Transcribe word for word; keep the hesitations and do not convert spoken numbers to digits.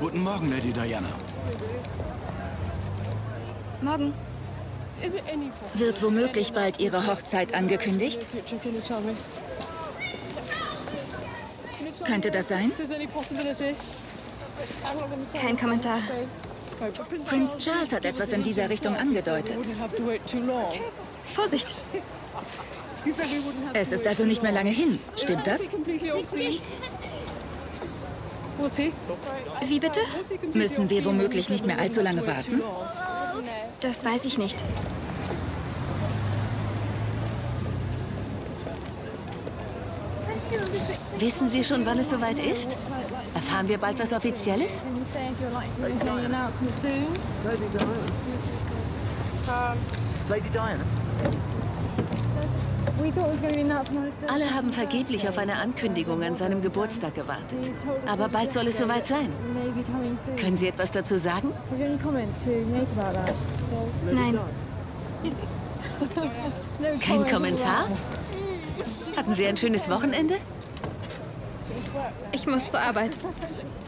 Guten Morgen, Lady Diana. Morgen. Wird womöglich bald Ihre Hochzeit angekündigt? Könnte das sein? Kein Kommentar. Prinz Charles hat etwas in dieser Richtung angedeutet. Vorsicht! Es ist also nicht mehr lange hin. Stimmt das? Wie bitte? Müssen wir womöglich nicht mehr allzu lange warten? Das weiß ich nicht. Wissen Sie schon, wann es soweit ist? Erfahren wir bald was Offizielles? Lady Diana. Alle haben vergeblich auf eine Ankündigung an seinem Geburtstag gewartet. Aber bald soll es soweit sein. Können Sie etwas dazu sagen? Nein. Kein Kommentar? Hatten Sie ein schönes Wochenende? Ich muss zur Arbeit.